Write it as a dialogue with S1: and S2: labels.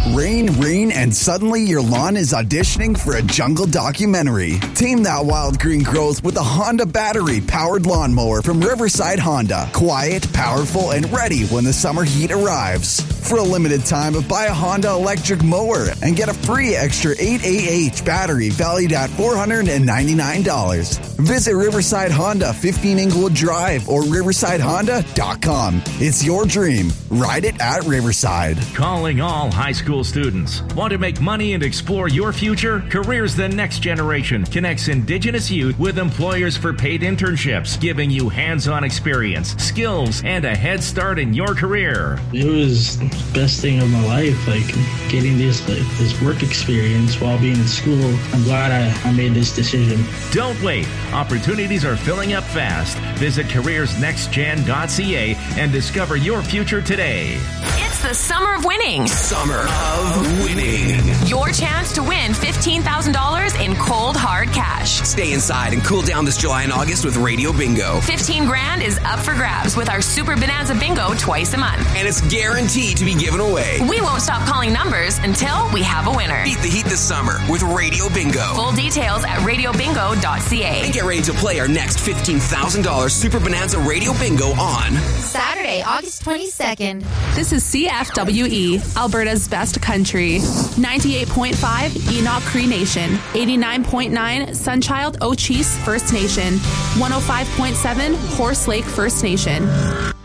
S1: Rain, and suddenly your lawn is auditioning for a jungle documentary. Tame that wild green growth with a Honda battery-powered lawnmower from Riverside Honda. Quiet, powerful, and ready when the summer heat arrives. For a limited time, buy a Honda electric mower and get a free extra 8AH battery valued at $499. Visit Riverside Honda, 15 Inglewood Drive, or riversidehonda.com. It's your dream. Ride it at Riverside.
S2: Calling all high school students. Want to make money and explore your future? Careers the Next Generation connects Indigenous youth with employers for paid internships, giving you hands-on experience, skills, and a head start in your career.
S3: It was the best thing of my life, getting this work experience while being in school. I'm glad I made this decision.
S2: Don't wait. Opportunities are filling up fast. Visit careersnextgen.ca and discover your future today.
S4: It's the Summer of Winning.
S5: Summer of Winning.
S4: Your chance to win $15,000 in cold, hard cash.
S5: Stay inside and cool down this July and August with Radio Bingo.
S4: 15 grand is up for grabs with our Super Bonanza Bingo twice a month.
S5: And it's guaranteed to be given away.
S4: We won't stop calling numbers until we have a winner.
S5: Beat the heat this summer with Radio Bingo.
S4: Full details at radiobingo.ca.
S5: And get ready to play our next $15,000 Super Bonanza Radio Bingo on
S6: Saturday, August 22nd.
S7: This is CFWE, Alberta's best country. 98.5 Enoch Cree Nation. 89.9 Sunchild Ochese First Nation. 105.7 Horse Lake First Nation.